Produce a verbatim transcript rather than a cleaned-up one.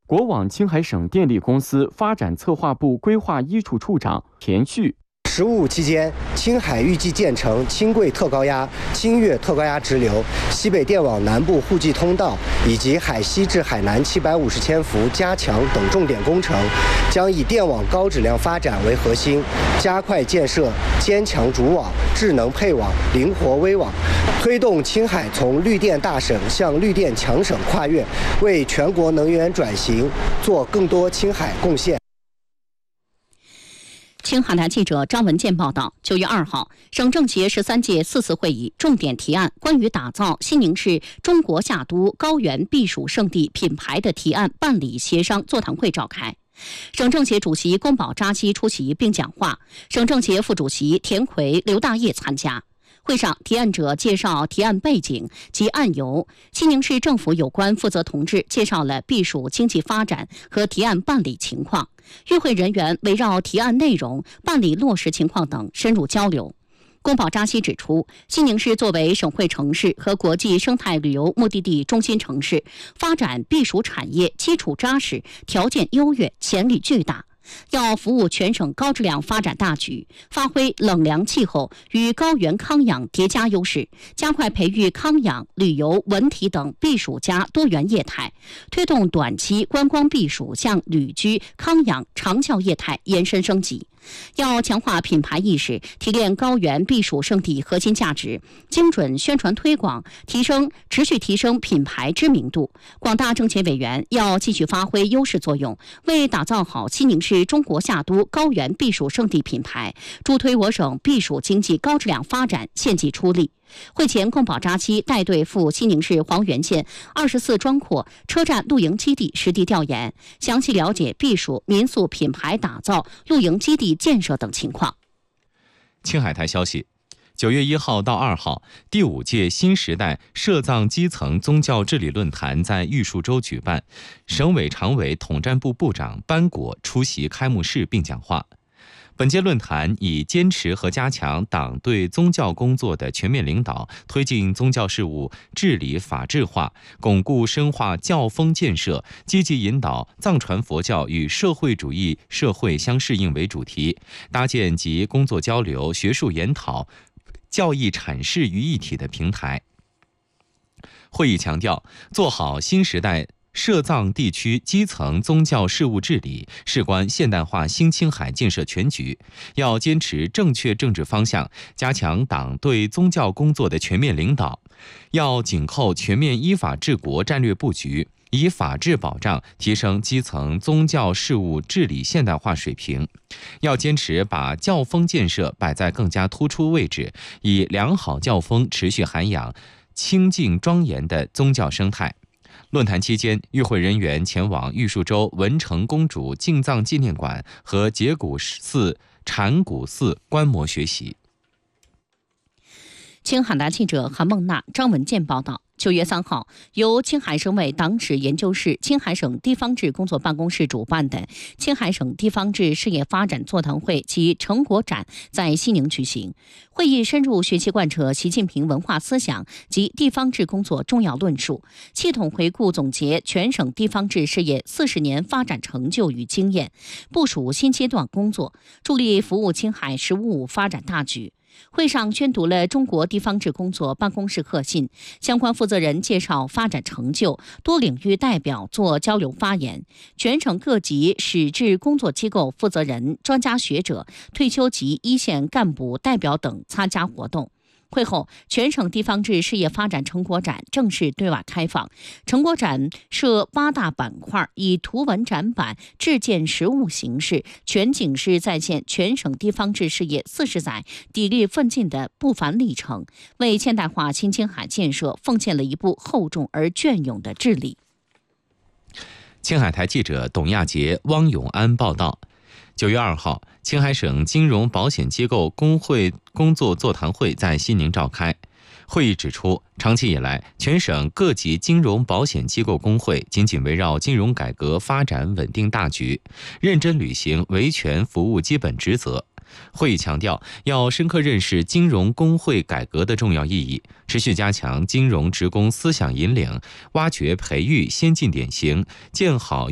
国网青海省电力公司发展策划部规划一处处长田旭。 十五五期间，青海预计建成轻贵特高压、清越特高压直流、西北电网南部互济通道以及海西至海南七百五十千伏加强等重点工程，将以电网高质量发展为核心，加快建设坚强主网、智能配网、灵活微网，推动青海从绿电大省向绿电强省跨越，为全国能源转型做更多青海贡献。 青海台记者张文健报道，九月二号，省政协十三届四次会议重点提案关于打造西宁市中国夏都高原避暑胜地品牌的提案办理协商座谈会召开。省政协主席宫保扎西出席并讲话，省政协副主席田奎、刘大业参加。会上，提案者介绍提案背景及案由，西宁市政府有关负责同志介绍了避暑经济发展和提案办理情况。与会人员围绕提案内容、办理落实情况等深入交流。宫保扎西指出，西宁市作为省会城市和国际生态旅游目的地中心城市，发展避暑产业基础扎实，条件优越，潜力巨大。要服务全省高质量发展大局，发挥冷凉气候与高原康养叠加优势，加快培育康养、旅游、文体等避暑加多元业态，推动短期观光避暑向旅居、康养、长效业态延伸升级。要强化品牌意识，提炼高原避暑胜地核心价值，精准宣传推广，提升持续提升品牌知名度。广大政协委员要继续发挥优势作用，为打造好西宁市中国夏都高原避暑胜地品牌，助推我省避暑经济高质量发展献计出力。会前，宫保扎西带队赴西宁市黄原县二十四庄廓车站露营基地实地调研，详细了解避暑民宿品牌打造、露营基地建设等情况。 青海台消息，九月一号到二号，第五届新时代社藏基层宗教治理论坛在玉树州举办，省委常委统战部部长班果出席开幕式并讲话。本届论坛以坚持和加强党对宗教工作的全面领导，推进宗教事务治理法治化，巩固深化教风建设，积极引导藏传佛教与社会主义社会相适应为主题，搭建集工作交流、学术研讨、教义阐释于一体的平台。会议强调，做好新时代涉藏地区基层宗教事务治理，事关现代化新青海建设全局，要坚持正确政治方向，加强党对宗教工作的全面领导，要紧扣全面依法治国战略布局，以法治保障提升基层宗教事务治理现代化水平，要坚持把教风建设摆在更加突出位置，以良好教风持续涵养清净庄严的宗教生态。论坛期间，与会人员前往玉树州文成公主敬藏纪念馆和结古寺、禅古寺观摩学习。 青海台记者韩梦娜、张文健报道。九月三号，由青海省委党史研究室、青海省地方志工作办公室主办的青海省地方志事业发展座谈会及成果展在西宁举行。会议深入学习贯彻习近平文化思想及地方志工作重要论述，系统回顾总结全省地方志事业四十年发展成就与经验，部署新阶段工作，助力服务青海“十五五”发展大局。会上宣读了中国地方志工作办公室贺信，相关负责人介绍发展成就，多领域代表作交流发言，全省各级史志工作机构负责人、专家学者、退休级一线干部代表等参加活动。会后，全省地方志事业发展成果展正式对外开放。成果展设八大板块，以图文展板、制件实物形式，全景式再现全省地方志事业四十载砥砺奋进的不凡历程，为现代化新青海建设奉献了一部厚重而隽永的治理。 青海台记者董亚杰、汪永安报道。九月二号，青海省金融保险机构工会工作座谈会在西宁召开。会议指出，长期以来，全省各级金融保险机构工会紧紧围绕金融改革发展稳定大局，认真履行维权服务基本职责。会议强调，要深刻认识金融工会改革的重要意义，持续加强金融职工思想引领，挖掘培育先进典型，建好